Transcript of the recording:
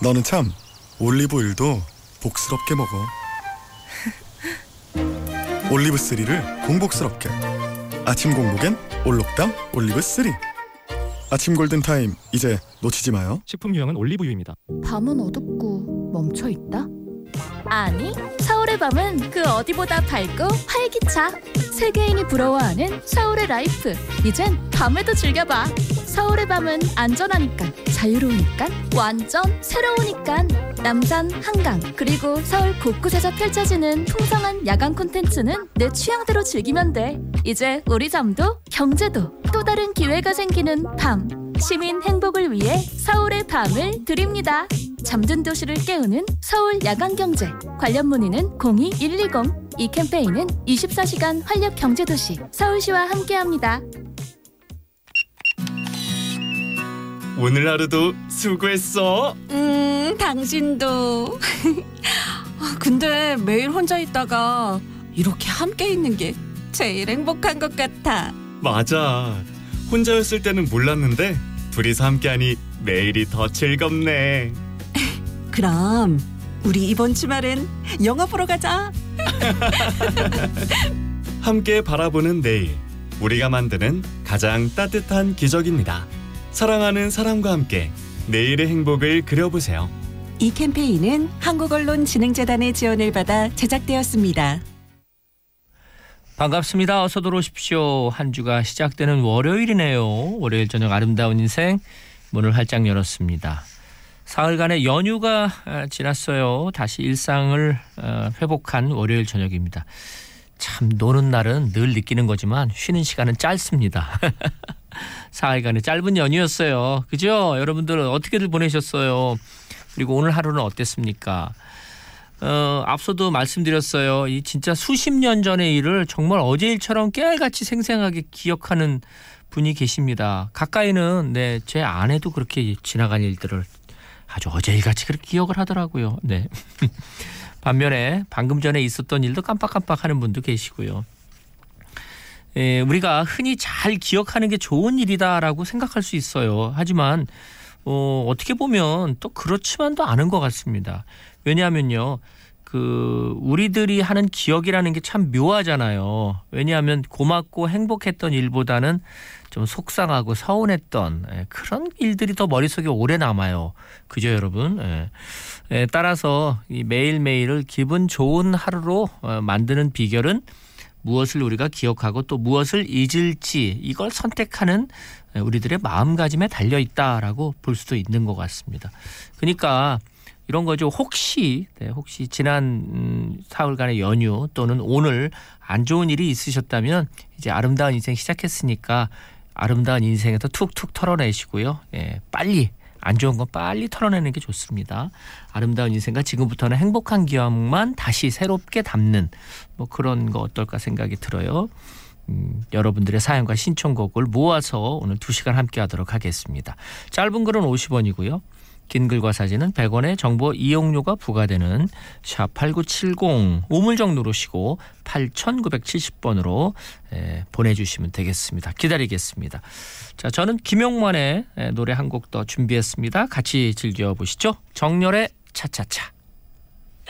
너는 참 올리브오일도 복스럽게 먹어. 올리브3를 공복스럽게. 아침 공복엔 올록당 올리브3. 아침 골든타임 이제 놓치지 마요. 식품 유형은 올리브유입니다. 밤은 어둡고 멈춰있다? 아니, 서울의 밤은 그 어디보다 밝고 활기차. 세계인이 부러워하는 서울의 라이프. 이젠 밤에도 즐겨봐. 서울의 밤은 안전하니까, 자유로우니까, 완전 새로우니까. 남산, 한강, 그리고 서울 곳곳에서 펼쳐지는 풍성한 야간 콘텐츠는 내 취향대로 즐기면 돼. 이제 우리 잠도 경제도 또 다른 기회가 생기는 밤. 시민 행복을 위해 서울의 밤을 드립니다. 잠든 도시를 깨우는 서울 야간경제. 관련 문의는 02-120. 이 캠페인은 24시간 활력경제도시 서울시와 함께합니다. 오늘 하루도 수고했어. 당신도. 근데 매일 혼자 있다가 이렇게 함께 있는 게 제일 행복한 것 같아. 맞아. 혼자였을 때는 몰랐는데 둘이서 함께하니 매일이 더 즐겁네. 그럼 우리 이번 주말엔 영화 보러 가자. 함께 바라보는 내일, 우리가 만드는 가장 따뜻한 기적입니다. 사랑하는 사람과 함께 내일의 행복을 그려보세요. 이 캠페인은 한국언론진흥재단의 지원을 받아 제작되었습니다. 반갑습니다. 어서 들어오십시오. 한 주가 시작되는 월요일이네요. 월요일 저녁 아름다운 인생 문을 활짝 열었습니다. 사흘간의 연휴가 지났어요. 다시 일상을 회복한 월요일 저녁입니다. 참 노는 날은 늘 느끼는 거지만 쉬는 시간은 짧습니다. 사흘간의 짧은 연휴였어요. 그죠? 여러분들 어떻게들 보내셨어요? 그리고 오늘 하루는 어땠습니까? 앞서도 말씀드렸어요. 이 진짜 수십 년 전의 일을 정말 어제 일처럼 깨알같이 생생하게 기억하는 분이 계십니다. 가까이는 제 아내도 그렇게 지나간 일들을 아주 어제 일같이 그렇게 기억을 하더라고요. 네. 반면에 방금 전에 있었던 일도 깜빡깜빡하는 분도 계시고요. 우리가 흔히 잘 기억하는 게 좋은 일이다라고 생각할 수 있어요. 하지만 어떻게 보면 또 그렇지만도 않은 것 같습니다. 왜냐하면요, 우리들이 하는 기억이라는 게 참 묘하잖아요. 왜냐하면 고맙고 행복했던 일보다는 좀 속상하고 서운했던 그런 일들이 더 머릿속에 오래 남아요. 그죠, 여러분? 따라서 이 매일매일을 기분 좋은 하루로 만드는 비결은 무엇을 우리가 기억하고 또 무엇을 잊을지 이걸 선택하는 우리들의 마음가짐에 달려있다라고 볼 수도 있는 것 같습니다. 그러니까 이런 거죠. 혹시 지난 사흘간의 연휴 또는 오늘 안 좋은 일이 있으셨다면 이제 아름다운 인생 시작했으니까 아름다운 인생에서 툭툭 털어내시고요. 빨리 안 좋은 건 빨리 털어내는 게 좋습니다. 아름다운 인생과 지금부터는 행복한 기억만 다시 새롭게 담는 그런 거 어떨까 생각이 들어요. 여러분들의 사연과 신청곡을 모아서 오늘 2시간 함께 하도록 하겠습니다. 짧은 글은 50원이고요. 긴 글과 사진은 100원의 정보 이용료가 부과되는 샵8970 우물정 누르시고 8970번으로 보내주시면 되겠습니다. 기다리겠습니다. 자, 저는 김용만의 노래 한 곡 더 준비했습니다. 같이 즐겨보시죠. 정열의 차차차.